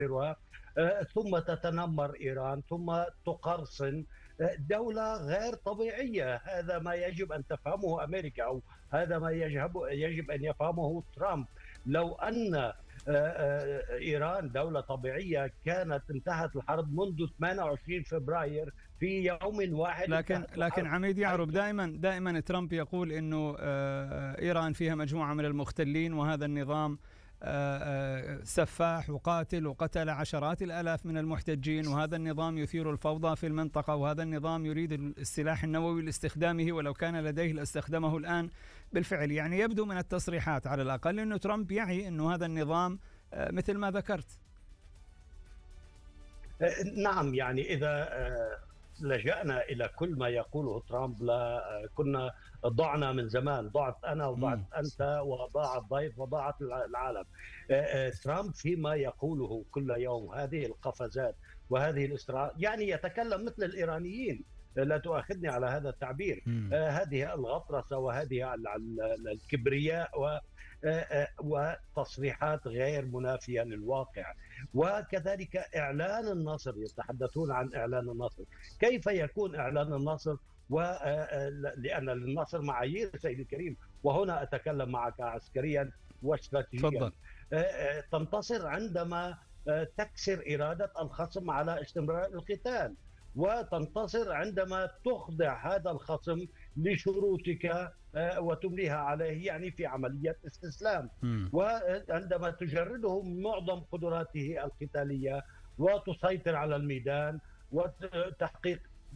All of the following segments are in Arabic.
يسافرها، ثم تتنمر إيران، ثم تقرصن دولة غير طبيعية. هذا ما يجب أن تفهمه أمريكا، أو هذا ما يجب أن يفهمه ترامب. لو أن إيران دولة طبيعية كانت انتهت الحرب منذ 28 فبراير في يوم واحد. لكن عميد يعرب، دائما ترامب يقول إنه إيران فيها مجموعة من المختلين، وهذا النظام سفاح وقاتل وقتل عشرات الآلاف من المحتجين، وهذا النظام يثير الفوضى في المنطقة، وهذا النظام يريد السلاح النووي لاستخدامه، ولو كان لديه لاستخدمه الآن بالفعل. يعني يبدو من التصريحات على الأقل أنه ترامب يعي أنه هذا النظام مثل ما ذكرت. نعم، يعني إذا لجأنا إلى كل ما يقوله ترامب كنا ضعنا من زمان. ضعت أنا وضعت أنت وضاع الضيف وضاعت العالم. ترامب فيما يقوله كل يوم هذه القفزات وهذه الاستراء، يعني يتكلم مثل الإيرانيين، لا تؤاخذني على هذا التعبير. هذه الغطرسة وهذه الكبرياء وتصريحات غير منافية للواقع. وكذلك إعلان النصر، يتحدثون عن إعلان النصر. كيف يكون إعلان النصر لأن للنصر معايير سيدي الكريم، وهنا أتكلم معك عسكريا واستراتيجيا. تنتصر عندما تكسر إرادة الخصم على استمرار القتال، وتنتصر عندما تخضع هذا الخصم لشروطك وتمليها عليه، يعني في عملية استسلام. وعندما تجرده من معظم قدراته القتالية وتسيطر على الميدان، وتحقيق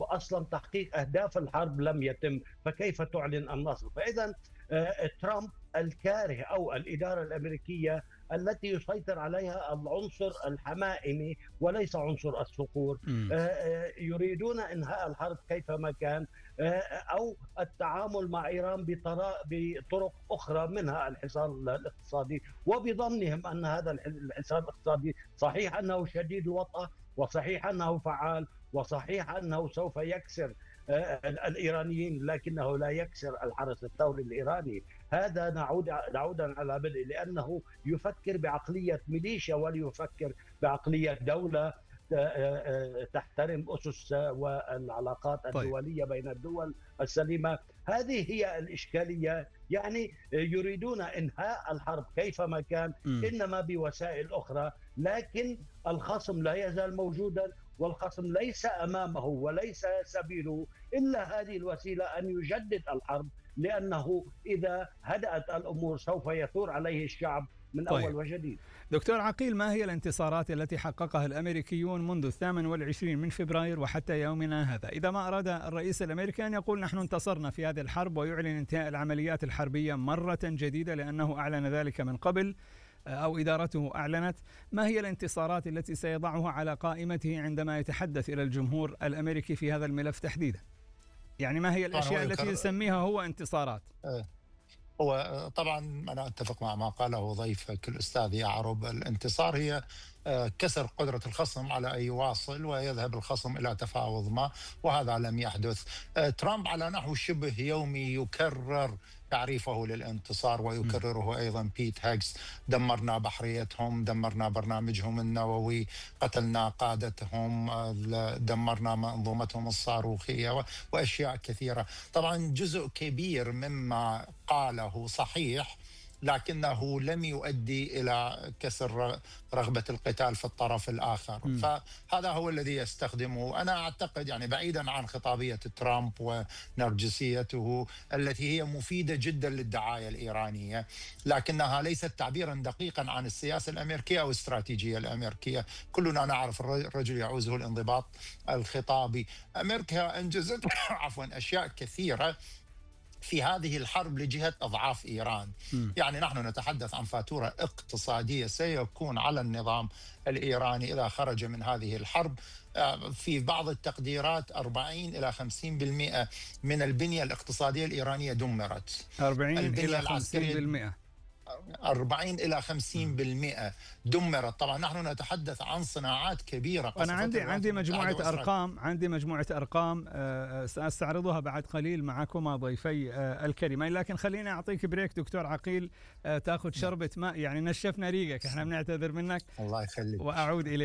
أهداف الحرب لم يتم، فكيف تعلن النصر؟ فإذا ترامب الكاره أو الإدارة الأمريكية التي يسيطر عليها العنصر الحمائمي وليس عنصر الصقور، يريدون إنهاء الحرب كيفما كان، أو التعامل مع إيران بطرق أخرى منها الحصار الاقتصادي، وبظنهم أن هذا الحصار الاقتصادي صحيح أنه شديد الوطأة، وصحيح أنه فعال، وصحيح أنه سوف يكسر الإيرانيين، لكنه لا يكسر الحرس الثوري الإيراني. هذا نعودا على بدء، لأنه يفكر بعقلية ميليشيا ولا يفكر بعقلية دولة تحترم أسس والعلاقات الدولية بين الدول السليمة. هذه هي الإشكالية. يعني يريدون إنهاء الحرب كيفما كان، إنما بوسائل أخرى، لكن الخصم لا يزال موجودا، والخصم ليس أمامه وليس سبيله إلا هذه الوسيلة، أن يجدد الحرب، لأنه إذا هدأت الأمور سوف يثور عليه الشعب من أول وجديد. دكتور عقيل، ما هي الانتصارات التي حققها الأمريكيون منذ 28 من فبراير وحتى يومنا هذا؟ إذا ما أراد الرئيس الأمريكي أن يقول نحن انتصرنا في هذه الحرب ويعلن انتهاء العمليات الحربية مرة جديدة، لأنه أعلن ذلك من قبل أو إدارته أعلنت، ما هي الانتصارات التي سيضعها على قائمته عندما يتحدث إلى الجمهور الأمريكي في هذا الملف تحديدا؟ يعني ما هي الأشياء التي يسميها هو انتصارات؟ هو طبعا أنا أتفق مع ما قاله ضيفك الأستاذ يعرب. الانتصار هي كسر قدرة الخصم على أن يواصل ويذهب الخصم إلى تفاوض ما، وهذا لم يحدث. ترامب على نحو شبه يومي يكرر تعريفه للانتصار، ويكرره أيضا بيت هاجس: دمرنا بحريتهم، دمرنا برنامجهم النووي، قتلنا قادتهم، دمرنا منظومتهم الصاروخية، وأشياء كثيرة. طبعا جزء كبير مما قاله صحيح، لكنه لم يؤدي إلى كسر رغبة القتال في الطرف الآخر. فهذا هو الذي يستخدمه. أنا أعتقد يعني بعيدا عن خطابية ترامب ونرجسيته التي هي مفيدة جدا للدعاية الإيرانية، لكنها ليست تعبيرا دقيقا عن السياسة الأمريكية أو الاستراتيجية الأمريكية. كلنا نعرف الرجل يعوزه الانضباط الخطابي. أمريكا أنجزت أشياء كثيرة في هذه الحرب لجهة أضعاف إيران. يعني نحن نتحدث عن فاتورة اقتصادية سيكون على النظام الإيراني إذا خرج من هذه الحرب. في بعض التقديرات 40 إلى 50% من البنية الاقتصادية الإيرانية دمرت. 40 إلى 50%. 40 إلى 50% دمرت. طبعا نحن نتحدث عن صناعات كبيرة. أنا عندي مجموعة أرقام سأستعرضها بعد قليل معكما ضيفي الكريمين، لكن خليني أعطيك بريك دكتور عقيل تأخذ شربة ماء، يعني نشفنا ريقك، احنا بنعتذر منك. الله يخليك. وأعود إليك.